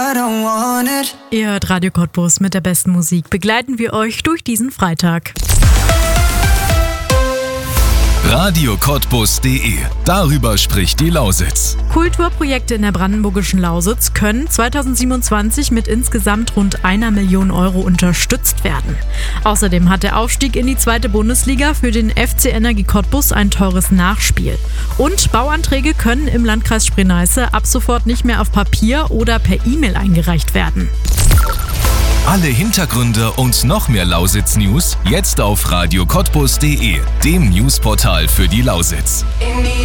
I don't want it. Ihr hört Radio Cottbus mit der besten Musik. Begleiten wir euch durch diesen Freitag. radiocottbus.de. Darüber spricht die Lausitz. Kulturprojekte in der brandenburgischen Lausitz können 2027 mit insgesamt rund 1 Million Euro unterstützt werden. Außerdem hat der Aufstieg in die 2. Bundesliga für den FC Energie Cottbus ein teures Nachspiel. Und Bauanträge können im Landkreis Spree-Neiße ab sofort nicht mehr auf Papier oder per E-Mail eingereicht werden. Alle Hintergründe und noch mehr Lausitz-News jetzt auf radiocottbus.de, dem Newsportal für die Lausitz.